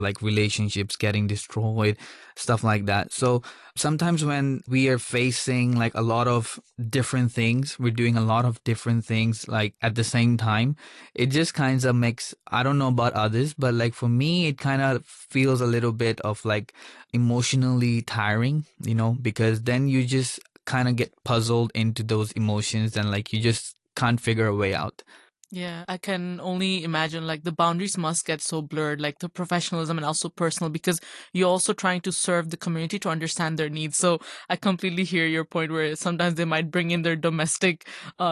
like relationships getting destroyed, stuff like that. So sometimes when we are facing like a lot of different things, we're doing a lot of different things like at the same time, it just kind of makes, I don't know about others, but like for me, it kind of feels a little bit of like emotionally tiring, because then you just kind of get puzzled into those emotions and like you just can't figure a way out. Yeah, I can only imagine like the boundaries must get so blurred, like the professionalism and also personal, because you're also trying to serve the community to understand their needs. So I completely hear your point where sometimes they might bring in their domestic,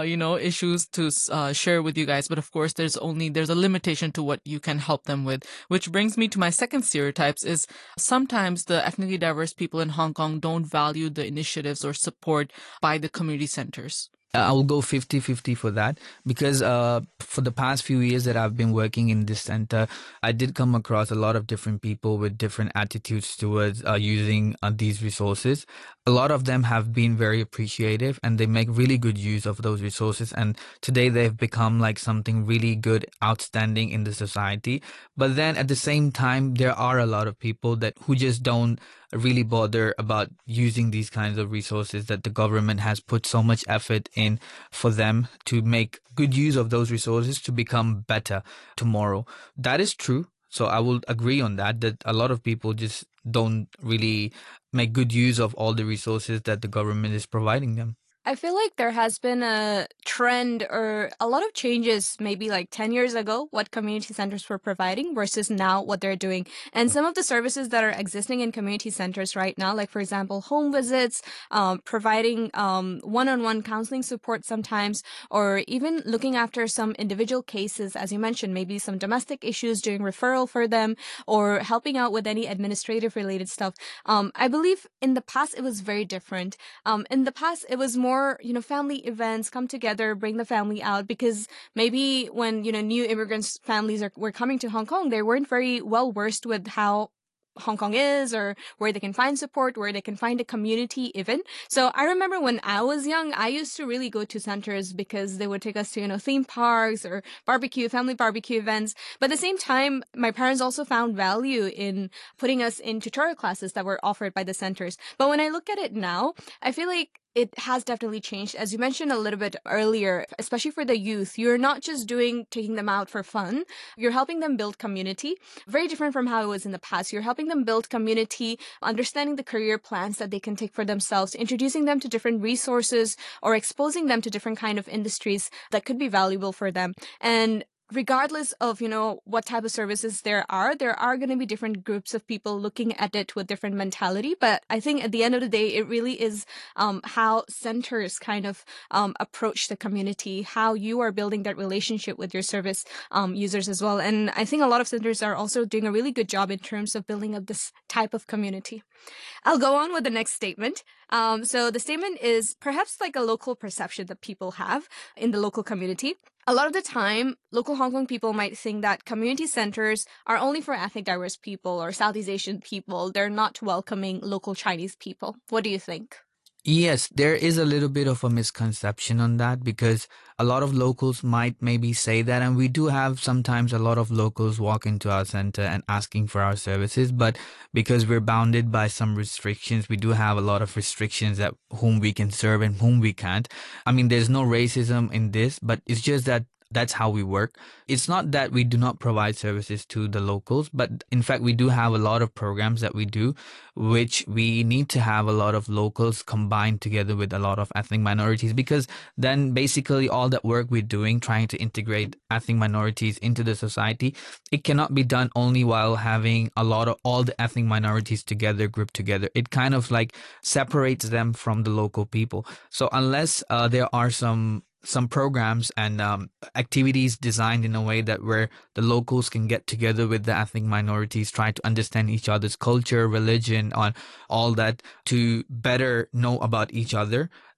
issues to share with you guys. But of course, there's a limitation to what you can help them with. Which brings me to my second stereotypes is sometimes the ethnically diverse people in Hong Kong don't value the initiatives or support by the community centers. I will go 50-50 for that because for the past few years that I've been working in this center, I did come across a lot of different people with different attitudes towards using these resources. A lot of them have been very appreciative and they make really good use of those resources. And today they've become like something really good, outstanding in the society. But then at the same time, there are a lot of people that who just don't really bother about using these kinds of resources that the government has put so much effort in for them to make good use of those resources to become better tomorrow. That is true. So I will agree on that a lot of people just don't really make good use of all the resources that the government is providing them. I feel like there has been a trend or a lot of changes maybe like 10 years ago, what community centers were providing versus now what they're doing. And some of the services that are existing in community centers right now, like for example, home visits, providing one-on-one counseling support sometimes, or even looking after some individual cases, as you mentioned, maybe some domestic issues, doing referral for them, or helping out with any administrative related stuff. I believe in the past it was very different. In the past it was more, family events, come together, bring the family out, because maybe when, new immigrants families were coming to Hong Kong, they weren't very well versed with how Hong Kong is, or where they can find support, where they can find a community even. So I remember when I was young, I used to really go to centers because they would take us to, theme parks or family barbecue events. But at the same time, my parents also found value in putting us in tutorial classes that were offered by the centers. But when I look at it now, I feel like it has definitely changed. As you mentioned a little bit earlier, especially for the youth, you're not just taking them out for fun. You're helping them build community. Very different from how it was in the past. You're helping them build community, understanding the career plans that they can take for themselves, introducing them to different resources or exposing them to different kind of industries that could be valuable for them. And regardless of, what type of services there are going to be different groups of people looking at it with different mentality. But I think at the end of the day, it really is how centers kind of approach the community, how you are building that relationship with your service users as well. And I think a lot of centers are also doing a really good job in terms of building up this type of community. I'll go on with the next statement. So the statement is perhaps like a local perception that people have in the local community. A lot of the time, local Hong Kong people might think that community centers are only for ethnic diverse people or Southeast Asian people. They're not welcoming local Chinese people. What do you think? Yes, there is a little bit of a misconception on that because a lot of locals might maybe say that, and we do have sometimes a lot of locals walk into our center and asking for our services, but because we're bounded by some restrictions, we do have a lot of restrictions that whom we can serve and whom we can't. I mean, there's no racism in this, but it's just that that's how we work. It's not that we do not provide services to the locals, but in fact, we do have a lot of programs that we do, which we need to have a lot of locals combined together with a lot of ethnic minorities, because then basically all that work we're doing, trying to integrate ethnic minorities into the society, it cannot be done only while having a lot of all the ethnic minorities together, grouped together. It kind of like separates them from the local people. So unless there are some programs and activities designed in a way that where the locals can get together with the ethnic minorities, try to understand each other's culture, religion, on all that to better know about each other,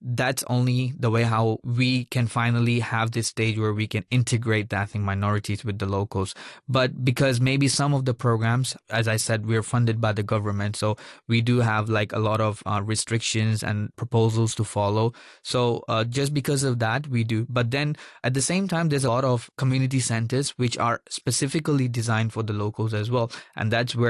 that's only the way how we can finally have this stage where we can integrate the ethnic minorities with the locals. But because maybe some of the programs, as I said, we're funded by the government, so we do have like a lot of restrictions and proposals to follow. So just because of that, we do. But then at the same time, there's a lot of community centers which are specifically designed for the locals as well, and that's where